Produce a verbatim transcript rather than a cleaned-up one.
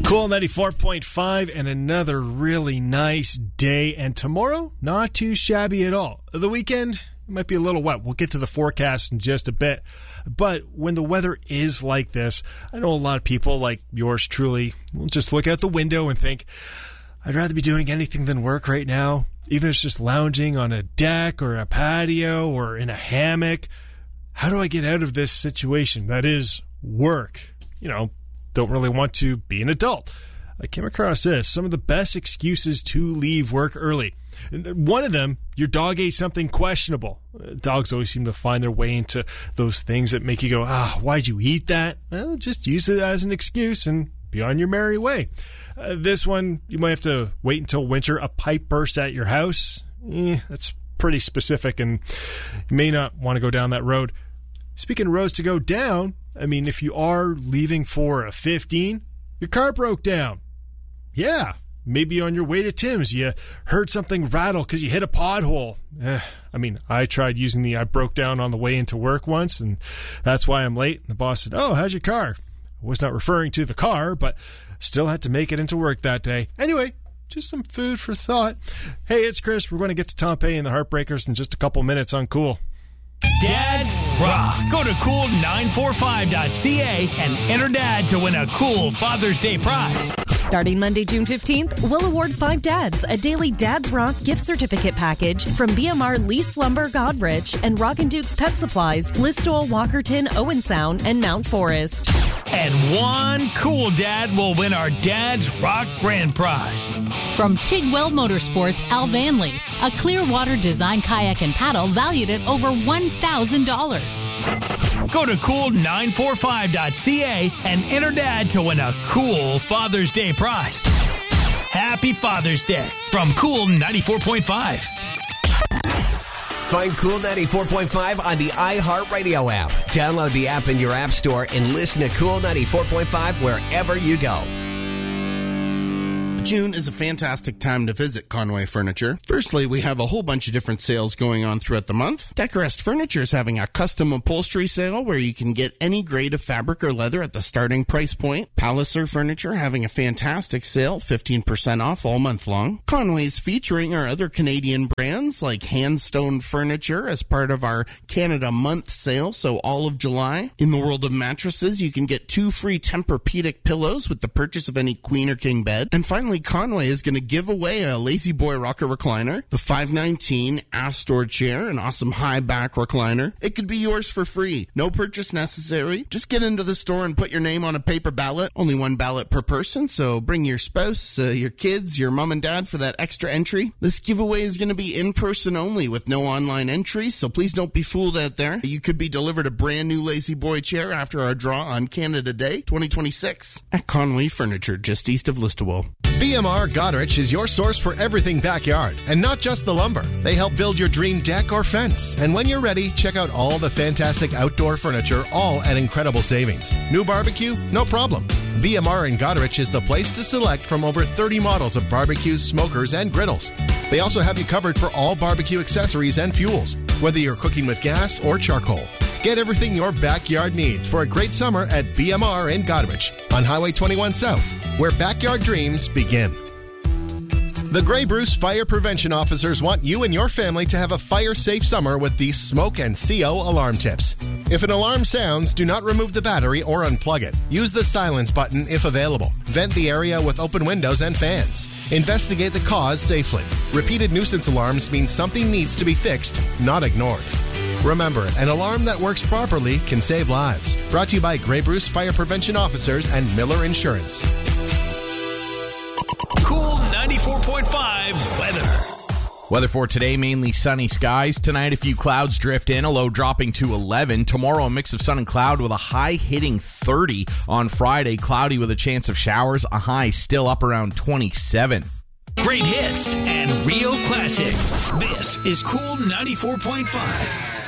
Cool ninety-four point five and another really nice day. And tomorrow, not too shabby at all. The weekend, it might be a little wet. We'll get to the forecast in just a bit. But when the weather is like this, I know a lot of people like yours truly will just look out the window and think, I'd rather be doing anything than work right now. Even if it's just lounging on a deck or a patio or in a hammock. How do I get out of this situation? That is work. You know, don't really want to be an adult. I came across this. Some of the best excuses to leave work early. One of them, your dog ate something questionable. Dogs always seem to find their way into those things that make you go, ah, why'd you eat that? Well, just use it as an excuse and be on your merry way. Uh, this one, you might have to wait until winter. A pipe burst at your house. Eh, that's pretty specific, and you may not want to go down that road. Speaking of roads to go down, I mean, if you are leaving for a fifteen, your car broke down. Yeah, maybe on your way to Tim's, you heard something rattle because you hit a pothole. Eh, I mean, I tried using the I broke down on the way into work once, and that's why I'm late. And the boss said, oh, how's your car? I was not referring to the car, but still had to make it into work that day. Anyway, just some food for thought. Hey, it's Chris. We're going to get to Tom Petty and the Heartbreakers in just a couple minutes on Cool. Dads Rock. Go to cool nine four five dot c a and enter Dad to win a cool Father's Day prize. Starting Monday, June fifteenth, we'll award five dads a daily Dads Rock gift certificate package from B M R Lease Lumber Godrich and Rock and Duke's Pet Supplies, Listowel, Walkerton, Owen Sound, and Mount Forest. And one cool dad will win our Dads Rock Grand Prize. From Tigwell Motorsports, Al Vanley, a Clearwater design kayak and paddle valued at over one thousand dollars. Go to cool nine four five dot c a and enter Dad to win a cool Father's Day prize. Happy Father's Day from Cool ninety-four point five. Find Cool ninety-four point five on the iHeartRadio app. Download the app in your app store and listen to Cool ninety-four point five wherever you go. June is a fantastic time to visit Conway Furniture. Firstly, we have a whole bunch of different sales going on throughout the month. Decorest Furniture is having a custom upholstery sale where you can get any grade of fabric or leather at the starting price point. Palliser Furniture having a fantastic sale, fifteen percent off all month long. Conway's featuring our other Canadian brands like Handstone Furniture as part of our Canada Month sale, so all of July. In the world of mattresses, you can get two free Tempur-Pedic pillows with the purchase of any queen or king bed. And finally, Conway is going to give away a Lazy Boy Rocker recliner, the five nineteen Astor chair, an awesome high back recliner. It could be yours for free. No purchase necessary. Just get into the store and put your name on a paper ballot. Only one ballot per person, so bring your spouse, uh, your kids, your mom and dad for that extra entry. This giveaway is going to be in person only with no online entries, so please don't be fooled out there. You could be delivered a brand new Lazy Boy chair after our draw on Canada Day twenty twenty-six at Conway Furniture, just east of Listowel. B M R Godrich is your source for everything backyard, and not just the lumber. They help build your dream deck or fence. And when you're ready, check out all the fantastic outdoor furniture, all at incredible savings. New barbecue? No problem. B M R and Godrich is the place to select from over thirty models of barbecues, smokers, and griddles. They also have you covered for all barbecue accessories and fuels, whether you're cooking with gas or charcoal. Get everything your backyard needs for a great summer at B M R in Godrich on Highway twenty-one South, where backyard dreams begin. The Grey Bruce Fire Prevention Officers want you and your family to have a fire-safe summer with these smoke and C O alarm tips. If an alarm sounds, do not remove the battery or unplug it. Use the silence button if available. Vent the area with open windows and fans. Investigate the cause safely. Repeated nuisance alarms mean something needs to be fixed, not ignored. Remember, an alarm that works properly can save lives. Brought to you by Grey Bruce Fire Prevention Officers and Miller Insurance. Cool ninety-four point five weather. Weather for today, mainly sunny skies. Tonight, a few clouds drift in, a low dropping to eleven. Tomorrow, a mix of sun and cloud with a high hitting thirty. On Friday, cloudy with a chance of showers, a high still up around twenty-seven. Great hits and real classics. This is Cool ninety-four point five.